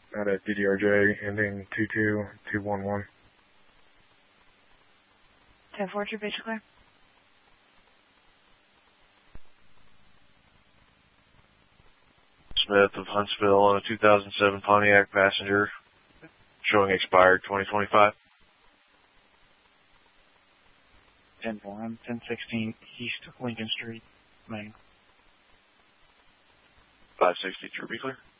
At a DDRJ ending 22211. 10-4, true base clear. Smith of Huntsville on a 2007 Pontiac Passenger, showing expired 2025. 10-4, I'm 1016 East Lincoln Street, Maine. 560, true, be clear.